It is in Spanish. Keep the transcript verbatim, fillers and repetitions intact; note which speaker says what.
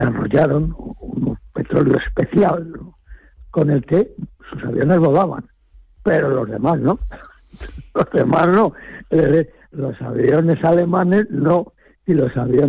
Speaker 1: desarrollaron un petróleo especial, ¿no?, con el que sus aviones volaban, pero los demás no. Los demás no. Eh, los aviones alemanes no, y los aviones